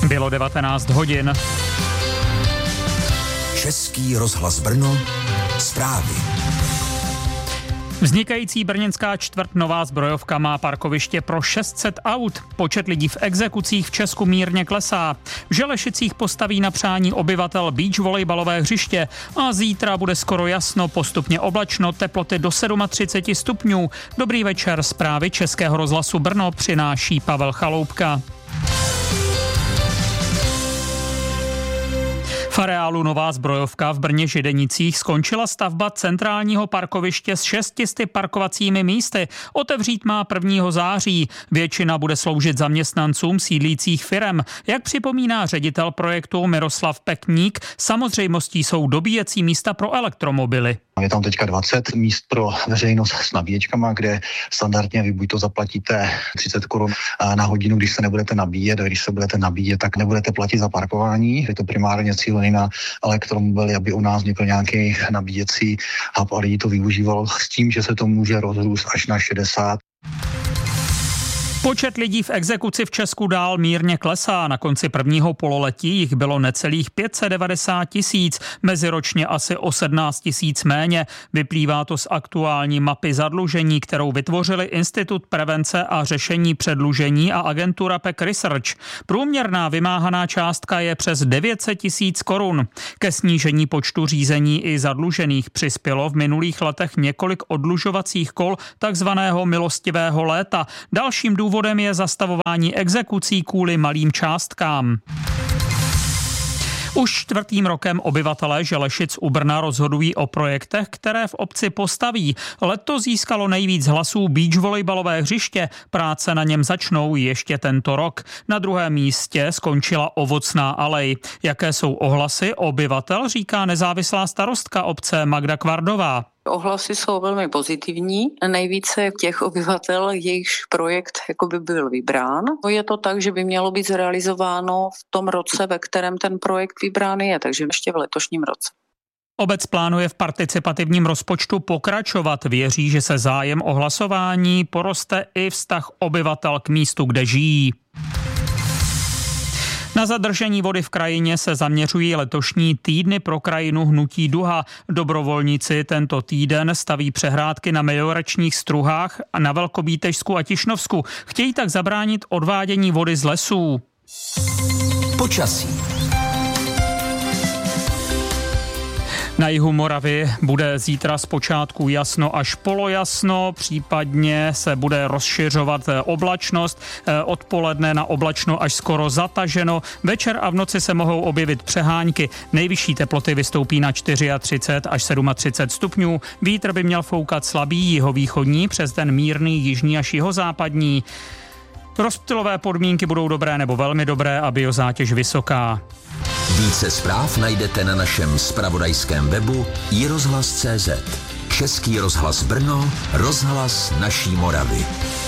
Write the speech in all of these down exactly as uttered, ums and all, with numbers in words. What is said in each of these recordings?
Bylo devatenáct hodin. Český rozhlas Brno, zprávy. Vznikající brněnská čtvrt Nová Zbrojovka má parkoviště pro šest set aut. Počet lidí v exekucích v Česku mírně klesá. V Želešicích postaví na přání obyvatel beach volejbalové hřiště a zítra bude skoro jasno, postupně oblačno, teploty do třicet sedm stupňů. Dobrý večer, zprávy Českého rozhlasu Brno přináší Pavel Chaloupka. V areálu Nová Zbrojovka v Brně Židenicích skončila stavba centrálního parkoviště s šestisty parkovacími místy. Otevřít má prvního září. Většina bude sloužit zaměstnancům sídlících firem. Jak připomíná ředitel projektu Miroslav Pekník, samozřejmostí jsou dobíjecí místa pro elektromobily. Je tam teďka dvacet míst pro veřejnost s nabíječkama, kde standardně vy buď to zaplatíte třicet korun na hodinu, když se nebudete nabíjet, a když se budete nabíjet, tak nebudete platit za parkování. Je to primárně cílený na elektromobily, aby u nás vznikl nějaký nabíjecí hub a lidi to využívalo s tím, že se to může rozrůst až na šedesát. Počet lidí v exekuci v Česku dál mírně klesá. Na konci prvního pololetí jich bylo necelých pět set devadesát tisíc, meziročně asi o sedmnáct tisíc méně. Vyplývá to z aktuální mapy zadlužení, kterou vytvořili Institut prevence a řešení předlužení a agentura P E C Research. Průměrná vymáhaná částka je přes devět set tisíc korun. Ke snížení počtu řízení i zadlužených přispělo v minulých letech několik odlužovacích kol takzvaného milostivého léta. Dalším důvodem Důvodem je zastavování exekucí kvůli malým částkám. Už čtvrtým rokem obyvatelé Želešic u Brna rozhodují o projektech, které v obci postaví. Letos získalo nejvíc hlasů beach volejbalové hřiště. Práce na něm začnou ještě tento rok. Na druhém místě skončila ovocná alej. Jaké jsou ohlasy obyvatel, říká nezávislá starostka obce Magda Kvardová. Ohlasy jsou velmi pozitivní. Nejvíce těch obyvatel, jejichž projekt jakoby byl vybrán. Je to tak, že by mělo být zrealizováno v tom roce, ve kterém ten projekt vybrán je, takže ještě v letošním roce. Obec plánuje v participativním rozpočtu pokračovat. Věří, že se zájem o hlasování poroste i vztah obyvatel k místu, kde žijí. Na zadržení vody v krajině se zaměřují letošní týdny pro krajinu Hnutí Duha. Dobrovolníci tento týden staví přehrádky na melioračních struhách a na Velkobítežsku a Tišnovsku. Chtějí tak zabránit odvádění vody z lesů. Počasí. Na jihu Moravy bude zítra zpočátku jasno až polojasno, případně se bude rozšiřovat oblačnost, odpoledne na oblačno až skoro zataženo, večer a v noci se mohou objevit přehánky. Nejvyšší teploty vystoupí na třicet čtyři až třicet sedm stupňů, vítr by měl foukat slabý jihovýchodní, přes den mírný jižní až jihozápadní. Rozptylové podmínky budou dobré nebo velmi dobré a biozátěž vysoká. Více zpráv najdete na našem zpravodajském webu i rozhlas tečka cé zet. Český rozhlas Brno, rozhlas naší Moravy.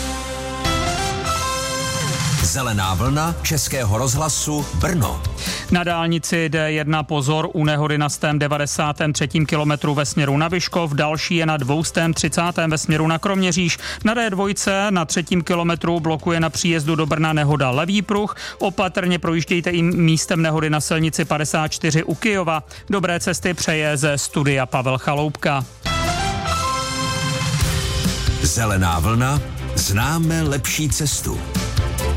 Zelená vlna Českého rozhlasu Brno. Na dálnici D jedna pozor u nehody na sto devadesátém třetím kilometru ve směru na Vyškov, další je na dvě třicet ve směru na Kroměříž. Na D dva na třetím kilometru blokuje na příjezdu do Brna nehoda levý pruh. Opatrně projíždějte i místem nehody na silnici padesát čtyři u Kyjova. Dobré cesty přeje ze studia Pavel Chaloupka. Zelená vlna, známe lepší cestu.